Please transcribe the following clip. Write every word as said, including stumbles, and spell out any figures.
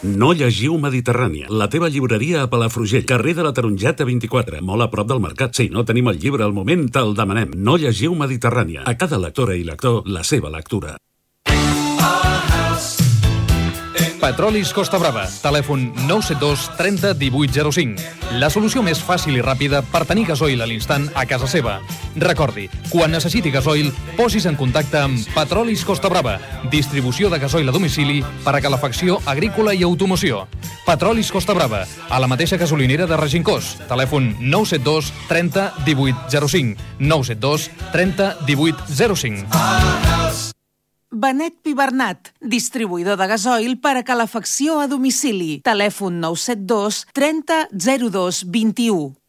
No llegiu Mediterrània, la teva llibreria a Palafrugell, carrer de la Tarongeta vint-i-quatre, molt a prop del mercat. Si no tenim el llibre al moment, te'l demanem. No llegiu Mediterrània. A cada lectora i lector, la seva lectura. Petrolis Costa Brava. Telèfon nou set dos trenta divuit zero cinc. La solució més fàcil i ràpida per tenir gasoil a l'instant a casa seva. Recordi, quan necessiti gasoil, posis en contacte amb Petrolis Costa Brava. Distribució de gasoil a domicili per a calefacció agrícola i automoció. Petrolis Costa Brava, a la mateixa gasolinera de Regincós. Telèfon nou set dos trenta divuit zero cinc. nou set dos trenta divuit zero cinc. Benet Pibernat, distribuïdor de gasoil per a calefacció a domicili. Telèfon nou set dos trenta zero dos vint u.